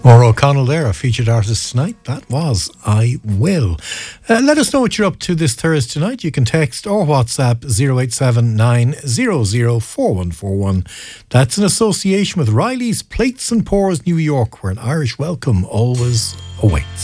Maura O'Connell there, our featured artist tonight. That was I Will. Let us know what you're up to this Thursday night. You can text or WhatsApp 0879004141. That's in association with Riley's Plates and Pours New York, where an Irish welcome always awaits.